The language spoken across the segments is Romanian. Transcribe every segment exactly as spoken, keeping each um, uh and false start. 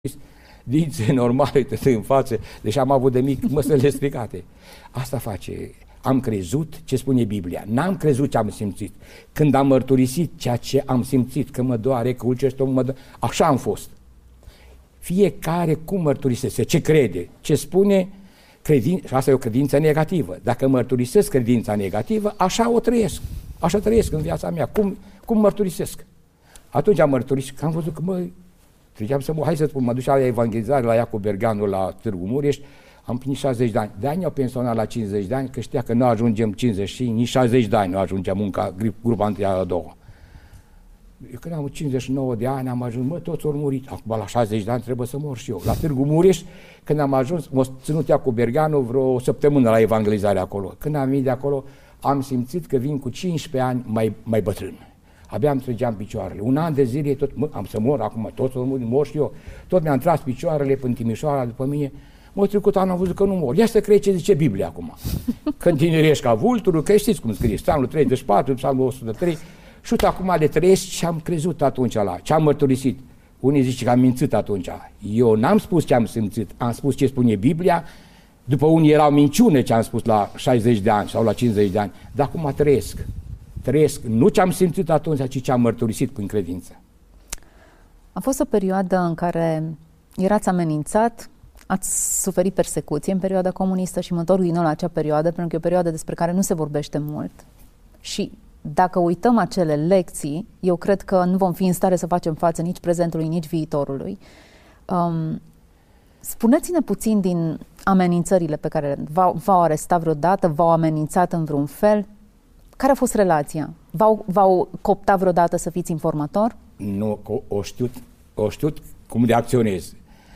dințe normale în față, deși am avut de mic măsările stricate. Asta face. Am crezut ce spune Biblia. N-am crezut ce am simțit. Când am mărturisit ceea ce am simțit, că mă doare, că ulcește omul, mă doare, așa am fost. Fiecare cum mărturisese, ce crede, ce spune, credin... și asta e o credință negativă. Dacă mărturisesc credința negativă, așa o trăiesc. Așa trăiesc în viața mea. Cum, cum mărturisesc? Atunci am mărturisit că am văzut că, măi, treceam să mă, hai să spun, mă duceam la evangelizare la Iacob Berganu la Târgu Mureș, am plinit șaizeci de ani. De ani au pensionat la cincizeci de ani, că știa că nu ajungem cincizeci și nici șaizeci de ani nu ajungem munca, grupa întâia a doua. Eu când am cincizeci și nouă de ani am ajuns, mă, toți au murit. Acum la șaizeci de ani trebuie să mor și eu. La Târgu Mureș, când am ajuns, m-a ținut Iacob Berganu vreo săptămână la evangelizare acolo. Când am venit de acolo, am simțit că vin cu cincisprezece ani mai, mai bătrân. Abia îmi trăgeam picioarele. Un an de zile tot, mă, am să mor acum, toți au murit, mor și eu. Tot mi-am tras picioarele până Timișoara după mine. M-a trecut anul, am văzut că nu mor. Ia să crezi ce zice Biblia acum. Când tinerești ca vulturul, că știți cum scrie, Psalmul treizeci și patru, Psalmul o sută trei. Și uite, acum le trăiesc și am crezut atunci la ce am mărturisit. Unii zice că am mințit atunci. Eu n-am spus ce am simțit, am spus ce spune Biblia. După unii erau minciune ce am spus la șaizeci de ani sau la cincizeci de ani. Dar acum trăiesc. Trăiesc nu ce am simțit atunci, ci ce am mărturisit prin credință. A fost o perioadă în care erați amenințat, ați suferit persecuție în perioada comunistă și mă întorc din nou la acea perioadă, pentru că e o perioadă despre care nu se vorbește mult. Și dacă uităm acele lecții, eu cred că nu vom fi în stare să facem față nici prezentului, nici viitorului. Um, spuneți-ne puțin din amenințările pe care v-au, v-au arestat vreodată, v-au amenințat în vreun fel. Care a fost relația? V-au, v-au cooptat vreodată să fiți informator? Nu, o știut, o știut cum reacționez.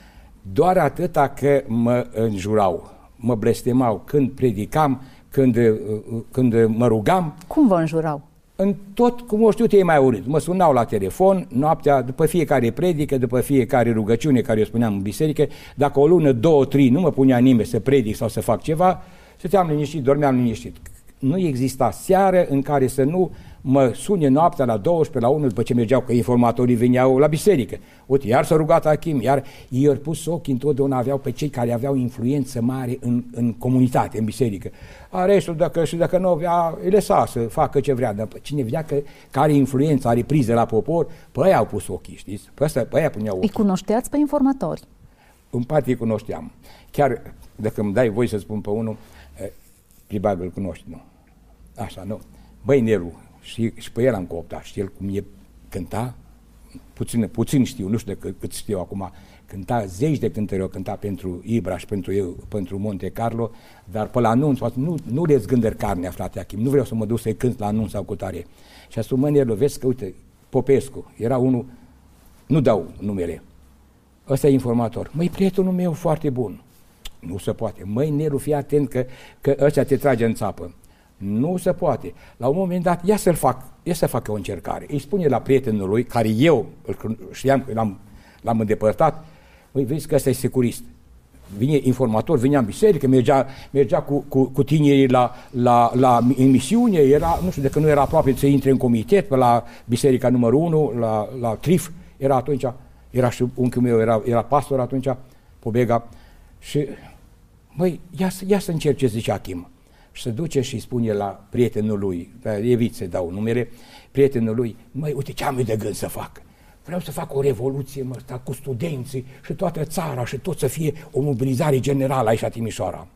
Doar atâta că mă înjurau, mă blestemau când predicam, când, când mă rugam. Cum vă înjurau? În tot cum o știut ei mai urât. Mă sunau la telefon, noaptea, după fiecare predică, după fiecare rugăciune care eu spuneam în biserică, dacă o lună, două, trei, nu mă punea nimeni să predic sau să fac ceva, stăteam liniștit, dormeam liniștit. Nu exista seară în care să nu mă sune noaptea la douăsprezece, la unu, după ce mergeau, că informatorii veneau la biserică. Uite, iar s-a rugat Achim, iar ei au pus ochii, întotdeauna aveau pe cei care aveau influență mare în, în comunitate, în biserică. A restul, dacă, și dacă nu avea, îi lăsa să facă ce vrea, dar cine vedea că, că are influență, are priză la popor, pe aia au pus ochii, știți? Pe, ăsta, pe aia puneau ochii. Îi cunoșteați pe informatori? În parte îi cunoșteam. Chiar, dacă îmi dai voi să spun pe unul, probabil îl cunoști, nu? Așa, nu? Băi, Nelu, și, și pe el am cooptat, și el cum e cânta, puțin, puțin știu, nu știu de cât, cât știu acum, cânta zeci de cântări, o cânta pentru Ibra și pentru, eu, pentru Monte Carlo, dar pe la anunț, nu, nu le zgândări carnea, frate Achim, nu vreau să mă duc să-i cânt la anunț sau cu tare. Și asum, mă, Nelu, vezi că, uite, Popescu, era unul, nu dau numele, ăsta e informator, măi, prietenul meu foarte bun, nu se poate, măi, Nelu, fii atent că, că ăsta te trage în țapă. Nu se poate. La un moment dat, ia să-l fac, ia să facă o încercare. Îi spune la prietenul lui, care eu îl știam că l-am, l-am îndepărtat, măi, vezi că ăsta e securist. Vine informator, vinea în biserică, mergea, mergea cu, cu, cu tinerii la, la, la emisiune, era, nu știu, de că nu era aproape să intre în comitet, pe la biserica numărul unu, la, la Trif, era atunci, era și unchiul meu, era, era pastor atunci, Pobega, și, măi, ia, ia să încerce, zice Achim. Și se duce și spune la prietenul lui, evit să dau numere, prietenul lui, măi, uite ce am eu de gând să fac. Vreau să fac o revoluție, mă, sta, cu studenții și toată țara și tot să fie o mobilizare generală aici la Timișoara.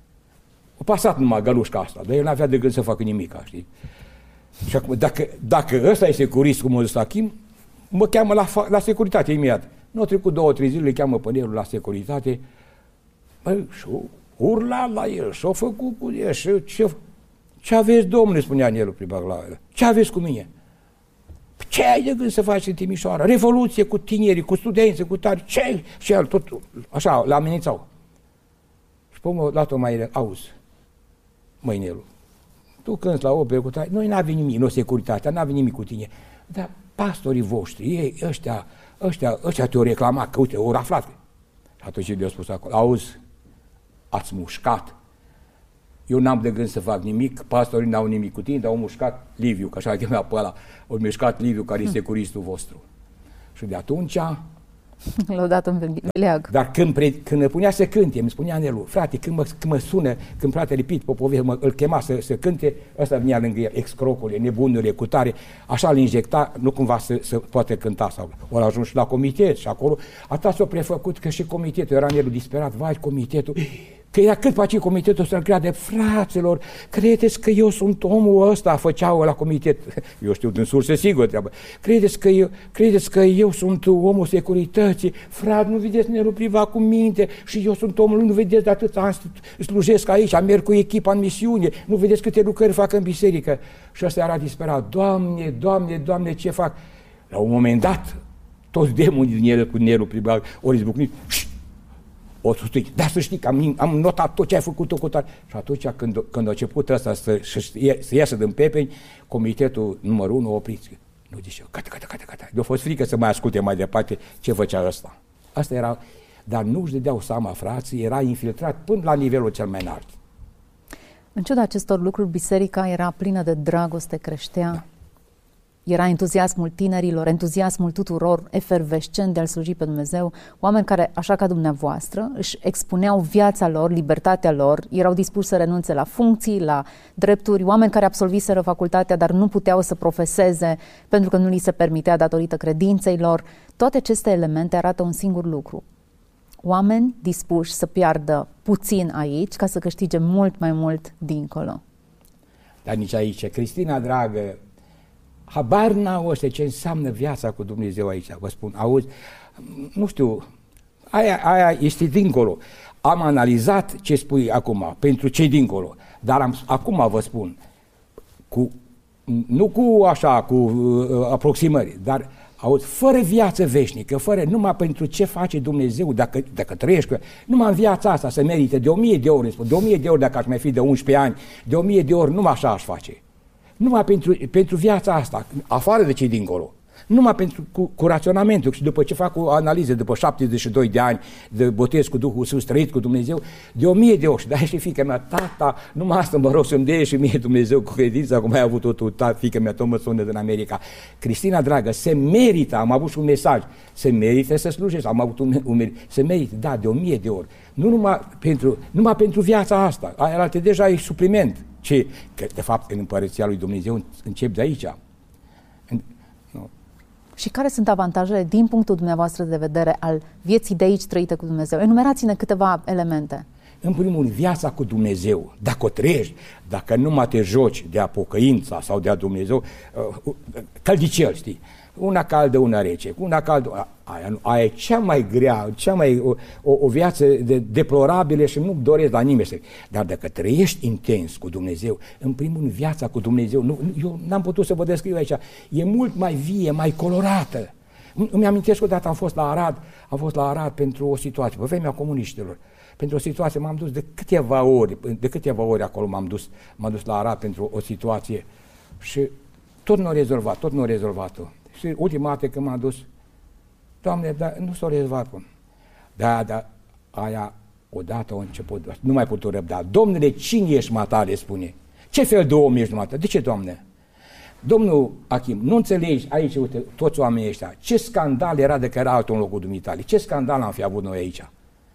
A pasat numai gălușca asta, dar el n-avea de gând să facă nimic, știi? Și acum, dacă, dacă ăsta e securist, cum o zis Achim, mă cheamă la, la securitate imediat. Nu a trecut două, trei zile, le cheamă pe Nelu la securitate, măi, și urla la el și-o făcut cu el și ce, ce aveți, domnule, spunea Nelu pribac la el, ce aveți cu mine? Ce ai de gând să faci în Timișoara? Revoluție cu tinerii, cu studenții, cu tari, ce? Și el tot, așa, l-a amenințau. Și pe urmă, la tot mai auzi, măi, Nelu, tu cânti la opere cu tari, noi n-avem nimic, nu securitatea, n-avem nimic cu tine, dar pastorii voștri, ei, ăștia, ăștia, ăștia te-au reclamat, că uite, au aflat. Și atunci le-au spus acolo, auzi, ați mușcat. Eu n-am de gând să fac nimic, pastorii n-au nimic cu tine, dar au mușcat Liviu, că așa chemea pe ăla, au mușcat Liviu, care e securistul vostru. Și de atunci L-au dat în leag. Dar când, pre, când îmi punea să cânte, îmi spunea Nelu, frate, când mă, când mă sună, când frate Lipit Popovici mă, îl chema să, să cânte, ăsta venea lângă el, excrocule, nebunule, cu tare, așa îl injecta, nu cumva să, să poate cânta. Sau ori a ajuns și la comitet și acolo, atât s-a prefăcut că și comitetul, era Nelu disperat, vai, comitetul, că era cât face comitetul să-l creadă, fraților, credeți că eu sunt omul ăsta, făceau la comitet, eu știu din surse sigur treabă, credeți că eu, credeți că eu sunt omul securității, frate, nu vedeți Nelu Priva cu minte și eu sunt omul, nu vedeți de atâția ani slujesc aici, merg cu echipa în misiune, nu vedeți câte lucrări fac în biserică. Și ăsta era disperat, Doamne, Doamne, Doamne, ce fac? La un moment dat, toți demonii din el cu Nelu Priva ori izbucnit, o susțin, dar să știi că am, am notat tot ce ai făcut-o cu tare. Și atunci când, când a început ăsta să, să iasă din pepeni, comitetul numărul unu a oprit. Nu zice, gata, gata, gata, gata. Mi-a fost frică să mai asculte mai departe ce făcea ăsta. Asta era, dar nu își dădeau seama, frații, era infiltrat până la nivelul cel mai înalt. În ciuda acestor lucruri, biserica era plină de dragoste, creștea. Da. Era entuziasmul tinerilor, entuziasmul tuturor, efervescent de a-L sluji pe Dumnezeu, oameni care, așa ca dumneavoastră, își expuneau viața lor, libertatea lor, erau dispuși să renunțe la funcții, la drepturi, oameni care absolviseră facultatea, dar nu puteau să profeseze pentru că nu li se permitea datorită credinței lor. Toate aceste elemente arată un singur lucru. Oameni dispuși să piardă puțin aici ca să câștige mult mai mult dincolo. Dar nici aici, Cristina, dragă, habar n-au ăștia ce înseamnă viața cu Dumnezeu aici, vă spun, auzi, nu știu, aia, aia este dincolo. Am analizat ce spui acum, pentru ce dincolo, dar am, acum vă spun, cu, nu cu așa, cu uh, aproximări, dar auzi, fără viață veșnică, fără, numai pentru ce face Dumnezeu, dacă, dacă trăiești, numai în viața asta se merită de o mie de ori, de o mie de ori dacă aș mai fi de unsprezece ani, de o mie de ori, numai așa aș face. Numai pentru, pentru viața asta, afară de cei dincolo, numai pentru, cu, cu raționamentul și după ce fac o analiză, după șaptezeci și doi de ani de botez cu Duhul Sfânt, trăit cu Dumnezeu, de o mie de ori, dar și fiica mea, tata, numai asta mă rog să-mi dea și mie Dumnezeu cu credința, cum ai avut-o tu, tata, fiica mea, tot mă sună din America. Cristina, dragă, se merită, am avut și un mesaj, se merită să slujesc, am avut un, un merit, se merită, da, de o mie de ori, nu numai pentru, numai pentru viața asta, aia deja e supliment. Ce? Că, de fapt, în Împărăția lui Dumnezeu încep de aici. În, nu. Și care sunt avantajele din punctul dumneavoastră de vedere al vieții de aici trăite cu Dumnezeu? Enumerați-ne câteva elemente. În primul rând, viața cu Dumnezeu, dacă o trăiești, dacă nu mai te joci de a pocăința sau de a Dumnezeu, uh, căldicel, știi? Una caldă, una rece, una caldă, aia, aia e cea mai grea, cea mai, o, o, o viață de, deplorabilă și nu doresc la nimeni. Dar dacă trăiești intens cu Dumnezeu, în primul rând viața cu Dumnezeu, nu, eu n-am putut să vă descriu aici, e mult mai vie, mai colorată. Îmi amintesc că odată am fost la Arad, am fost la Arad pentru o situație, pe vremea comuniștilor. Pentru o situație m-am dus de câteva ori, de câteva ori acolo m-am dus, m-am dus la Arad pentru o situație și tot nu a rezolvat, tot nu a rezolvat-o. Și ultima dată când m-am dus, Doamne, dar nu s-a rezolvat. Da, dar aia odată a început, nu mai putut răbda. Domnule, cine ești matale, spune? Ce fel de om ești matale? De ce, Doamne? Domnul Achim, nu înțelegi aici, uite, toți oamenii ăștia, ce scandal era de că era altul în locul dumitale? Ce scandal am fi avut noi aici?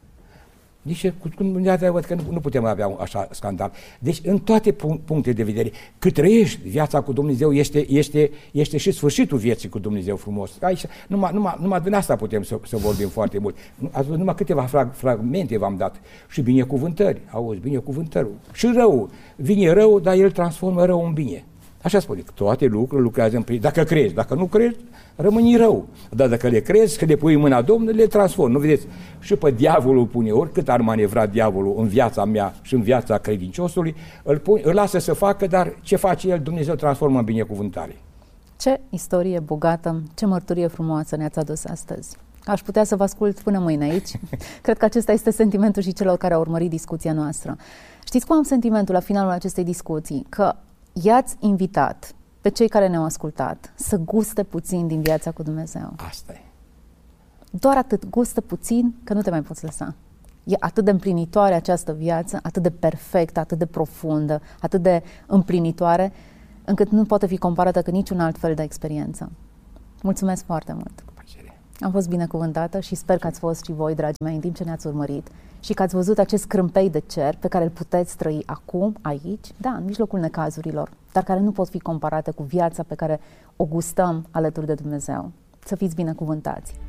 Deci, văd că nu, nu putem avea așa scandal. Deci, în toate punctele de vedere, cât trăiești viața cu Dumnezeu, este, este, este și sfârșitul vieții cu Dumnezeu frumos. Aici, numai, numai, numai din asta putem să, să vorbim foarte mult. Ați văzut, numai câteva frag, fragmente v-am dat. Și binecuvântări, auzi, binecuvântări. Și rău. Vine rău, dar el transformă rău în bine. Așa spune, toate lucrurile lucrează în prin. Dacă crezi, dacă nu crezi, rămâni rău. Dar dacă le crezi, că le pui în mâna Domnului, le transform. Nu vedeți? Și pe diavolul pune, oricât ar manevra diavolul în viața mea și în viața credinciosului, îl, pune, îl lasă să facă, dar ce face el, Dumnezeu transformă în binecuvântare. Ce istorie bogată, ce mărturie frumoasă ne-ați adus astăzi. Aș putea să vă ascult până mâine aici. Cred că acesta este sentimentul și celor care au urmărit discuția noastră. Știți cum am sentimentul la finalul acestei discuții? Că i-ați invitat pe cei care ne-au ascultat să guste puțin din viața cu Dumnezeu. Asta e. Doar atât, gustă puțin că nu te mai poți lăsa. E atât de împlinitoare această viață, atât de perfectă, atât de profundă, atât de împlinitoare, încât nu poate fi comparată cu niciun alt fel de experiență. Mulțumesc foarte mult! Am fost binecuvântată și sper că ați fost și voi, dragii mei, în timp ce ne-ați urmărit și că ați văzut acest crâmpei de cer pe care îl puteți trăi acum, aici, da, în mijlocul necazurilor, dar care nu pot fi comparate cu viața pe care o gustăm alături de Dumnezeu. Să fiți binecuvântați!